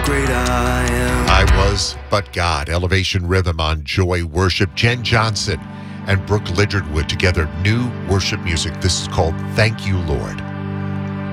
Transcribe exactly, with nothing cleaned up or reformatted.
great I am. I Was But God, Elevation Rhythm on Joy Worship. Jen Johnson and Brooke Lidgerwood together, new worship music. This is called Thank You, Lord.